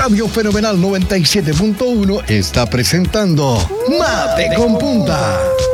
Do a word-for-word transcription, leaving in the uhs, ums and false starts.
Radio Fenomenal noventa y siete punto uno está presentando Mate con Punta.